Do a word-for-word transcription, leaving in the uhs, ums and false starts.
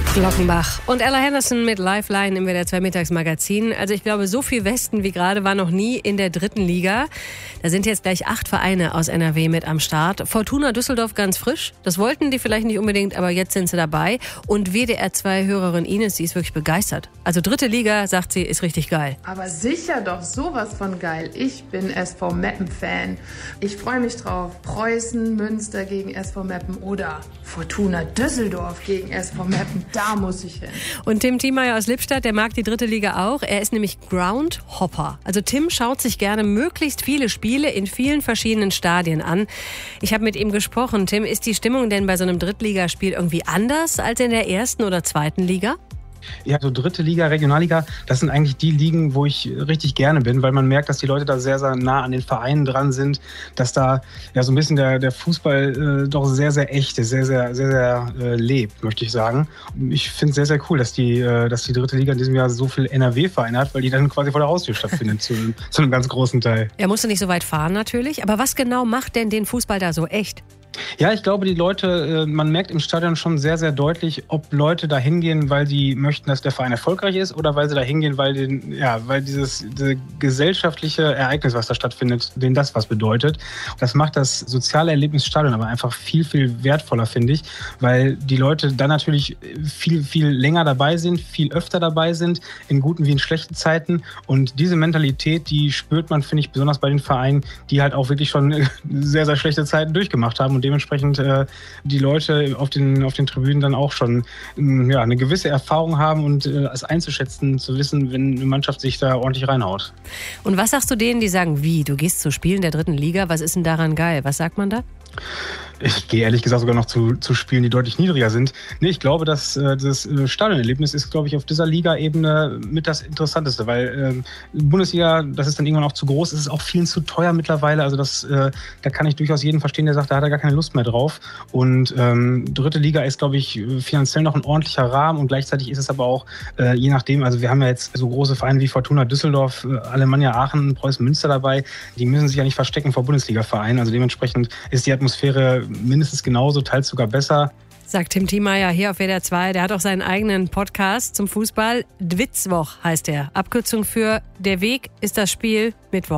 Glockenbach und Ella Henderson mit Lifeline im W D R zwei Mittagsmagazin. Also ich glaube, so viel Westen wie gerade war noch nie in der dritten Liga. Da sind jetzt gleich acht Vereine aus N R W mit am Start. Fortuna Düsseldorf ganz frisch. Das wollten die vielleicht nicht unbedingt, aber jetzt sind sie dabei. Und W D R zwei-Hörerin Ines, die ist wirklich begeistert. Also dritte Liga, sagt sie, ist richtig geil. Aber sicher doch sowas von geil. Ich bin S V Meppen-Fan. Ich freue mich drauf. Preußen, Münster gegen S V Meppen oder Fortuna Düsseldorf gegen S V Meppen. Da muss ich hin. Und Tim Thiemeyer aus Lippstadt, der mag die dritte Liga auch. Er ist nämlich Groundhopper. Also Tim schaut sich gerne möglichst viele Spiele in vielen verschiedenen Stadien an. Ich habe mit ihm gesprochen. Tim, ist die Stimmung denn bei so einem Drittligaspiel irgendwie anders als in der ersten oder zweiten Liga? Ja, so dritte Liga, Regionalliga, das sind eigentlich die Ligen, wo ich richtig gerne bin, weil man merkt, dass die Leute da sehr, sehr nah an den Vereinen dran sind, dass da ja so ein bisschen der, der Fußball äh, doch sehr, sehr echt ist, sehr, sehr, sehr, sehr äh, lebt, möchte ich sagen. Ich finde es sehr, sehr cool, dass die, äh, dass die dritte Liga in diesem Jahr so viel N R W-Vereine hat, weil die dann quasi vor der Haustür stattfindet, zu, zu einem ganz großen Teil. Er musste nicht so weit fahren natürlich, aber was genau macht denn den Fußball da so echt? Ja, ich glaube, die Leute, man merkt im Stadion schon sehr, sehr deutlich, ob Leute da hingehen, weil sie möchten, dass der Verein erfolgreich ist oder weil sie da hingehen, weil, den, ja, weil dieses diese gesellschaftliche Ereignis, was da stattfindet, denen das was bedeutet. Das macht das soziale Erlebnis Stadion aber einfach viel, viel wertvoller, finde ich, weil die Leute dann natürlich viel, viel länger dabei sind, viel öfter dabei sind, in guten wie in schlechten Zeiten. Und diese Mentalität, die spürt man, finde ich, besonders bei den Vereinen, die halt auch wirklich schon sehr, sehr schlechte Zeiten durchgemacht haben. Und dementsprechend äh, die Leute auf den, auf den Tribünen dann auch schon ähm, ja, eine gewisse Erfahrung haben und äh, es einzuschätzen, zu wissen, wenn eine Mannschaft sich da ordentlich reinhaut. Und was sagst du denen, die sagen, wie, du gehst zu Spielen der dritten Liga, was ist denn daran geil? Was sagt man da? Ich gehe ehrlich gesagt sogar noch zu, zu Spielen, die deutlich niedriger sind. Nee, ich glaube, dass äh, das äh, Stadionerlebnis ist, glaube ich, auf dieser Liga-Ebene mit das Interessanteste, weil äh, Bundesliga, das ist dann irgendwann auch zu groß, es ist auch vielen zu teuer mittlerweile. Also das, äh, da kann ich durchaus jeden verstehen, der sagt, da hat er gar keine Lust mehr drauf. Und ähm, dritte Liga ist, glaube ich, finanziell noch ein ordentlicher Rahmen und gleichzeitig ist es aber auch, äh, je nachdem, also wir haben ja jetzt so große Vereine wie Fortuna Düsseldorf, äh, Alemannia Aachen, Preußen Münster dabei, die müssen sich ja nicht verstecken vor Bundesliga-Vereinen. Also dementsprechend ist die Atmosphäre mindestens genauso, teils sogar besser. Sagt Tim Thiemeyer hier auf W D R zwei. Der hat auch seinen eigenen Podcast zum Fußball. Dwitzwoch heißt er. Abkürzung für Der Weg ist das Spiel, Mittwoch.